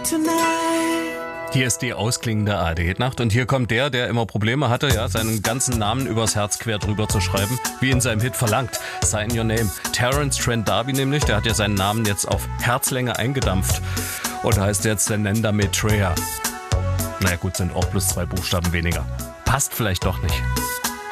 Hier ist die ausklingende ARD-Nacht und hier kommt der immer Probleme hatte, ja, seinen ganzen Namen übers Herz quer drüber zu schreiben, wie in seinem Hit verlangt. Sign Your Name. Terence Trent D'Arby nämlich, der hat ja seinen Namen jetzt auf Herzlänge eingedampft und heißt jetzt Senenda Maitreya. Naja gut, sind auch plus 2 Buchstaben weniger. Passt vielleicht doch nicht.